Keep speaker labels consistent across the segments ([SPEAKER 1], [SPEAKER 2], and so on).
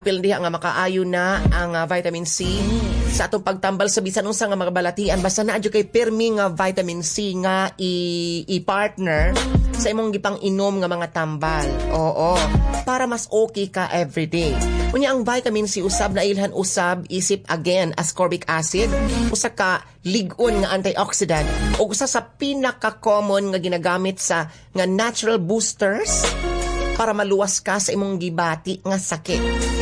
[SPEAKER 1] Pildiha nga makaayo na ang vitamin C sa atong pagtambal sa bisan unsa nga mga balatian basta naa kay permi nga vitamin C nga i-partner sa imong gipang inom nga mga tambal. Oo, para mas okay ka everyday. Unya ang vitamin C usab na ilhan usab isip again ascorbic acid, usa ka lig-on nga antioxidant ug usa sa pinaka-common nga ginagamit sa nga natural boosters para maluwas ka sa imong gibati nga sakit.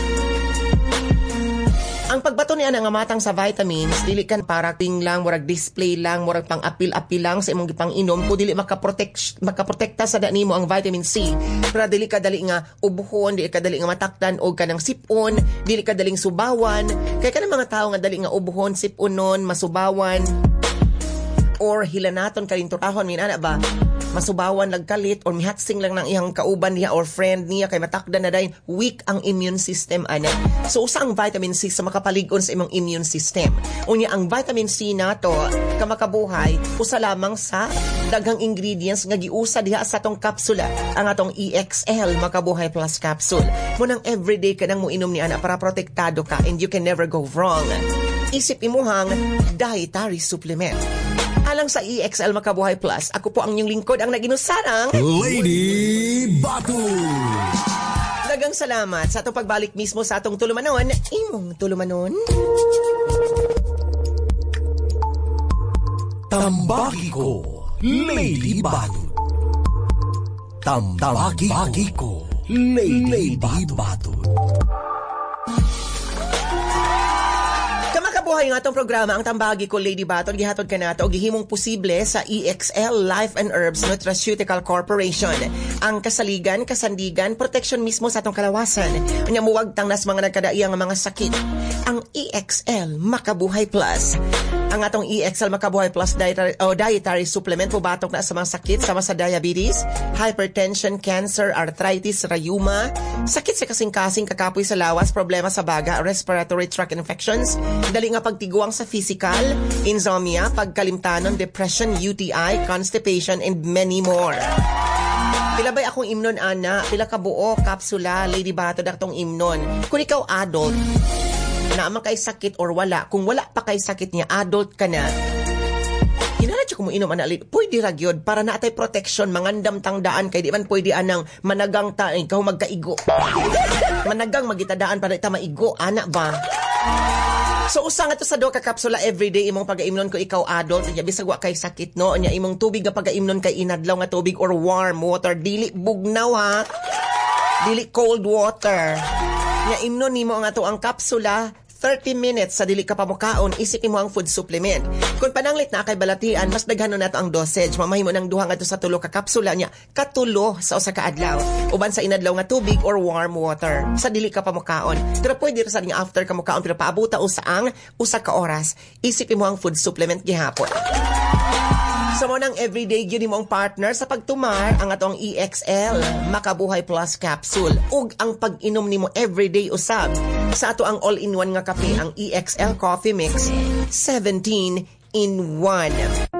[SPEAKER 1] Ang pagbato niya nga matang sa vitamins, dili kan para ting lang, murag display lang, murag pang apil-apil lang sa imong gipang inom, kung dili makaprotekta sa nimo ang vitamin C. Pero dili ka dali nga ubuhon, dili ka dali nga matakdan o kanang sipon, dili ka daling subawan. Kaya kanang mga tao nga dali nga ubuhon, siponon, masubawan, or hilanaton kalinturahon, minana ba? Masubawan nagkalit or mihatsing lang ng iyang kauban niya or friend niya kay matakdan na dahil weak ang immune system ana. So usa ang vitamin C sa makapalig-on sa imong immune system. Unya ang vitamin C nato ka makabuhay usa lamang sa daghang ingredients nga giusa diha sa atong kapsula, ang atong EXL Makabuhay Plus capsule. Munang everyday ka nang moinom ni ana para protektado ka and you can never go wrong. Isip imuhang dietary supplement. Alang sa EXL Makabuhay Plus, ako po ang inyong lingkod, ang naginusarang
[SPEAKER 2] Lady Batu.
[SPEAKER 1] Dagang salamat sa atong pagbalik mismo sa atong tulumanon. Imong tulumanon.
[SPEAKER 2] Tambaki ko, Lady Batu. Tambaki ko, Lady Batu.
[SPEAKER 1] Buhay ng atong programa, ang tambagi ko, Lady Baton, gihatod ka nato o gihimong posible sa EXL Life and Herbs Nutraceutical Corporation. Ang kasaligan, kasandigan, protection mismo sa atong kalawasan. Unya muwag tangnas mga nagkadaiyang mga sakit. Ang EXL Makabuhay Plus. Ang atong EXL Makabuhay Plus dietary supplement pubatok na sa mga sakit sama sa diabetes, hypertension, cancer, arthritis, rheuma, sakit sa kasing-kasing, kakapoy sa lawas, problema sa baga, respiratory tract infections, dali nga pagtiguang sa physical, insomnia, pagkalimtanon, depression, UTI, constipation, and many more. Pila ba'y akong imnon, ana? Pila ka buo, kapsula, Lady Bato, daktong imnon. Kung ikaw adult, naman kay sakit or wala, kung wala pa kay sakit niya, adult ka na, hinala siya kung inom, ana, pwede ragyod, para na atay protection, mangandam tang daan, kay di man pwede anang managang ikaw magkaigo. Managang magitadaan para ita maigo, ana ba? So usang ato sa do ka kapsula everyday imong pagaimnon ko ikaw adult nya bisag wa kay sakit no nya imong tubig nga pagaimnon kay inadlaw nga tubig or warm water, dili bugnaw ha, dili cold water. Nya imnon nimo ang ato ang kapsula 30 minutes sa dili ka pamukaon, isip mo ang food supplement. Kung pananglit na kay balatian, mas daghanon nato ang dosage. Mamahimo ng duha nga sa tulo ka kapsula niya, katulo sa usa ka adlaw. Uban sa inadlaw nga tubig or warm water sa dili ka pamukaon. Pero pwede ra sa nga after ka mukaon pero paabuta usaang usa ka oras. Isip mo ang food supplement gihapon. So mo nang everyday yun mo ang partner sa pagtumar ang atong EXL Makabuhay Plus capsule ug ang pag-inom nimo everyday usab sa ato ang all-in-one nga kape ang EXL Coffee Mix 17 in 1.